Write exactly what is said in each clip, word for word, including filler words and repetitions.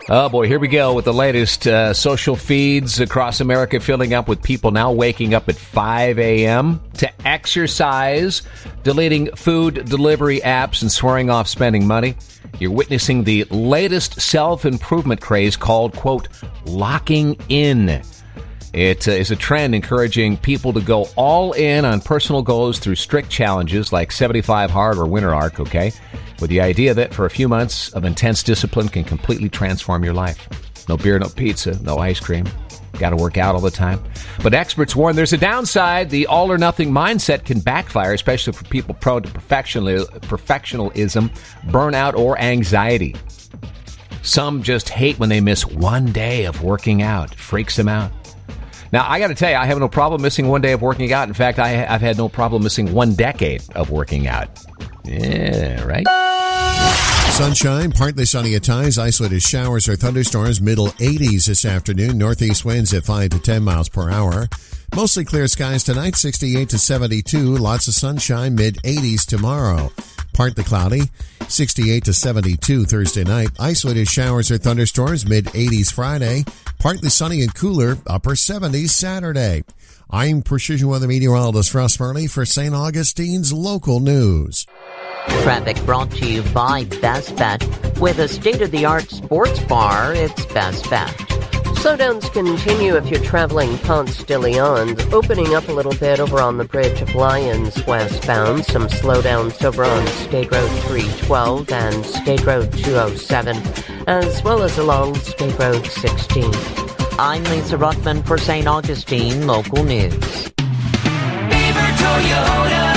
Oh, boy, here we go with the latest uh, social feeds across America filling up with people now waking up at five a.m. to exercise, deleting food delivery apps, and swearing off spending money. You're witnessing the latest self-improvement craze called, quote, locking in. It uh, is a trend encouraging people to go all in on personal goals through strict challenges like seventy-five hard or Winter Arc, okay? With the idea that for a few months of intense discipline can completely transform your life. No beer, no pizza, no ice cream. Got to work out all the time. But experts warn there's a downside. The all-or-nothing mindset can backfire, especially for people prone to perfectionism, burnout, or anxiety. Some just hate when they miss one day of working out. It freaks them out. Now, I got to tell you, I have no problem missing one day of working out. In fact, I, I've had no problem missing one decade of working out. Yeah, right? Sunshine, partly sunny at times, isolated showers or thunderstorms, middle eighties this afternoon, northeast winds at five to ten miles per hour. Mostly clear skies tonight, sixty-eight to seventy-two, lots of sunshine, mid eighties tomorrow. Partly cloudy, sixty-eight to seventy-two Thursday night, isolated showers or thunderstorms, mid eighties Friday, partly sunny and cooler, upper seventies Saturday. I'm Precision Weather Meteorologist Russ Fernley for Saint Augustine's Local News. Traffic brought to you by Best Bet. With a state-of-the-art sports bar, it's Best Bet. Slowdowns continue if you're traveling Ponce de Leon, opening up a little bit over on the Bridge of Lions westbound. Some slowdowns over on State Road three twelve and State Road two oh seven, as well as along State Road sixteen. I'm Lisa Ruckman for Saint Augustine Local News. Beaver Toyota.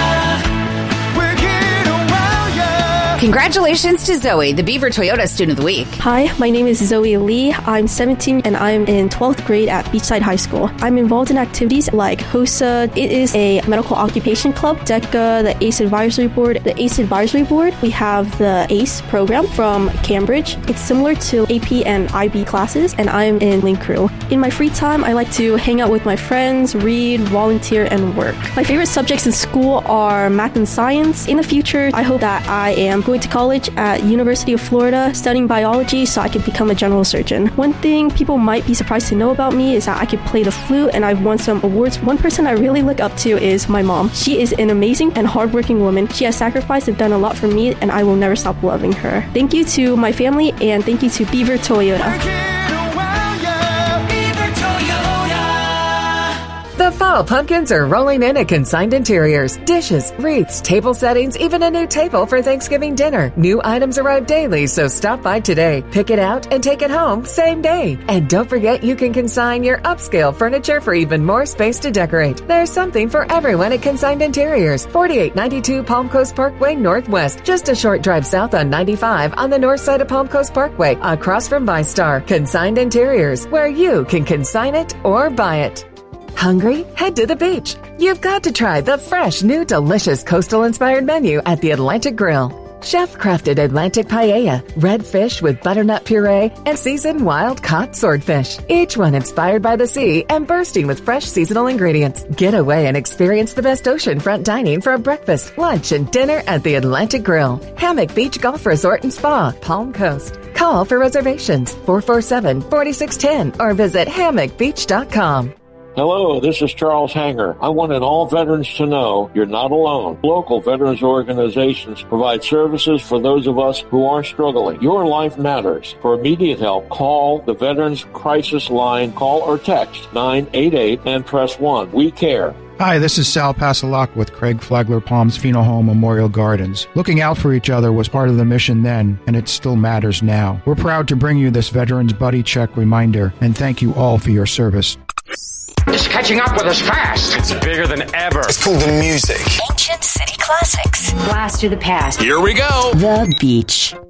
Congratulations to Zoe, the Beaver Toyota Student of the Week. Hi, my name is Zoe Lee. I'm seventeen and I'm in twelfth grade at Beachside High School. I'm involved in activities like HOSA. It is a medical occupation club, DECA, the ACE Advisory Board. The ACE Advisory Board, we have the ACE program from Cambridge. It's similar to A P and I B classes, and I'm in Link Crew. In my free time, I like to hang out with my friends, read, volunteer, and work. My favorite subjects in school are math and science. In the future, I hope that I am going to college at University of Florida studying biology so I could become a general surgeon. One thing people might be surprised to know about me is that I could play the flute and I've won some awards. One person I really look up to is my mom. She is an amazing and hardworking woman. She has sacrificed and done a lot for me, and I will never stop loving her. Thank you to my family, and thank you to Beaver Toyota. The fall pumpkins are rolling in at Consigned Interiors. Dishes, wreaths, table settings, even a new table for Thanksgiving dinner. New items arrive daily, so stop by today. Pick it out and take it home same day. And don't forget you can consign your upscale furniture for even more space to decorate. There's something for everyone at Consigned Interiors. forty-eight ninety-two Palm Coast Parkway Northwest. Just a short drive south on ninety-five on the north side of Palm Coast Parkway, across from ViStar. Consigned Interiors, where you can consign it or buy it. Hungry? Head to the beach. You've got to try the fresh, new, delicious coastal-inspired menu at the Atlantic Grill. Chef-crafted Atlantic paella, red fish with butternut puree, and seasoned wild-caught swordfish. Each one inspired by the sea and bursting with fresh seasonal ingredients. Get away and experience the best oceanfront dining for a breakfast, lunch, and dinner at the Atlantic Grill. Hammock Beach Golf Resort and Spa, Palm Coast. Call for reservations, four four seven, four six one zero, or visit hammock beach dot com. Hello, this is Charles Hanger. I wanted all veterans to know you're not alone. Local veterans organizations provide services for those of us who are struggling. Your life matters. For immediate help, call the Veterans Crisis Line. Call or text nine eight eight and press one. We care. Hi, this is Sal Passalak with Craig Flagler Palms Funeral Home Memorial Gardens. Looking out for each other was part of the mission then, and it still matters now. We're proud to bring you this Veterans Buddy Check reminder, and thank you all for your service. It's catching up with us fast. It's bigger than ever. It's called the music. Ancient city classics. Blast to the past. Here we go. The Beach.